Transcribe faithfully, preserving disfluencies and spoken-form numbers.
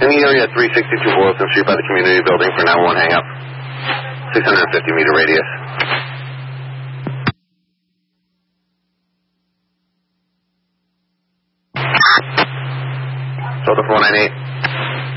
In the area at three sixty-two Boylston Street by the community building for nine one one hang up. six hundred fifty meter radius. Delta four nine eight.